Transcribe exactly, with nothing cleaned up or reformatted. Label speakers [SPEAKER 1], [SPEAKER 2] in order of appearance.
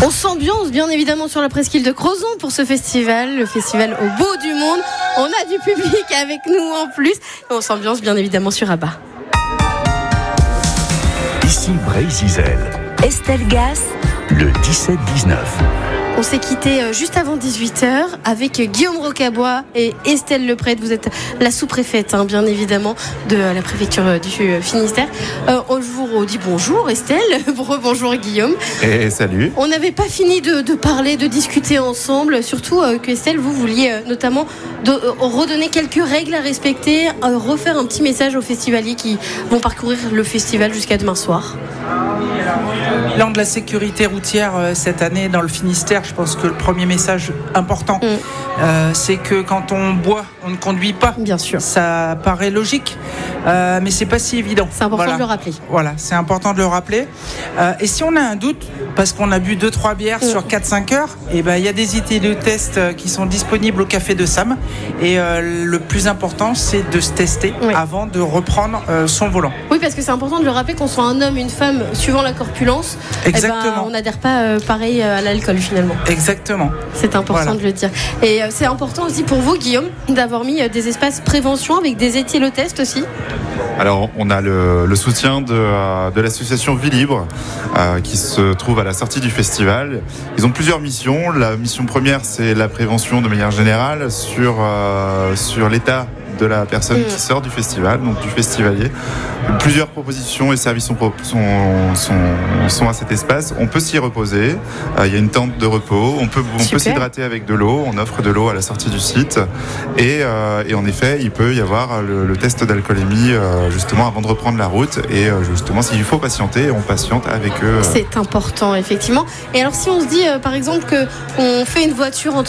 [SPEAKER 1] On s'ambiance bien évidemment sur la presqu'île de Crozon pour ce festival, le festival au beau du monde. On a du public avec nous en plus. Et on s'ambiance bien évidemment sur Rabat.
[SPEAKER 2] Ici Bray-Zizel.
[SPEAKER 3] Estelle Gas.
[SPEAKER 2] Le dix-sept dix-neuf.
[SPEAKER 1] On s'est quitté juste avant dix-huit heures avec Guillaume Rocabois et Estelle Leprêtre. Vous êtes la sous-préfète, hein, bien évidemment, de la préfecture du Finistère. Euh, je vous redis bonjour Estelle, bonjour Guillaume.
[SPEAKER 4] Et salut.
[SPEAKER 1] On n'avait pas fini de, de parler, de discuter ensemble, surtout euh, que Estelle, vous vouliez euh, notamment de, euh, redonner quelques règles à respecter, euh, refaire un petit message aux festivaliers qui vont parcourir le festival jusqu'à demain soir.
[SPEAKER 5] L'an de la sécurité routière euh, cette année dans le Finistère, je pense que le premier message important, mm. euh, c'est que quand on boit, on ne conduit pas.
[SPEAKER 1] Bien sûr.
[SPEAKER 5] Ça paraît logique, euh, mais c'est pas si évident.
[SPEAKER 1] C'est important
[SPEAKER 5] voilà.
[SPEAKER 1] de le rappeler.
[SPEAKER 5] Voilà, c'est important de le rappeler. Euh, et si on a un doute, parce qu'on a bu deux trois bières mm. sur quatre cinq heures, et ben il y a des éthylotestes qui sont disponibles au café de Sam. Et euh, le plus important, c'est de se tester oui. avant de reprendre euh, son volant.
[SPEAKER 1] Oui, parce que c'est important de le rappeler, qu'on soit un homme, une femme, suivant la corpulence.
[SPEAKER 5] Exactement.
[SPEAKER 1] Eh ben, on n'adhère pas euh, pareil à l'alcool finalement.
[SPEAKER 5] Exactement.
[SPEAKER 1] C'est important voilà. de le dire. Et euh, c'est important aussi pour vous, Guillaume, d'avoir mis euh, des espaces prévention avec des éthylotests aussi.
[SPEAKER 4] Alors, on a le, le soutien de, euh, de l'association Vie Libre euh, qui se trouve à la sortie du festival. Ils ont plusieurs missions. La mission première, c'est la prévention de manière générale sur, euh, sur l'état de la personne mmh. qui sort du festival, donc du festivalier. Plusieurs propositions et services sont, sont, sont, sont à cet espace. On peut s'y reposer. Euh, il y a une tente de repos. On peut, on peut s'hydrater avec de l'eau. On offre de l'eau à la sortie du site. Et, euh, et en effet, il peut y avoir le, le test d'alcoolémie euh, justement avant de reprendre la route. Et euh, justement, s'il faut patienter, on patiente avec eux.
[SPEAKER 1] C'est important, effectivement. Et alors, si on se dit, euh, par exemple, qu'on fait une voiture entre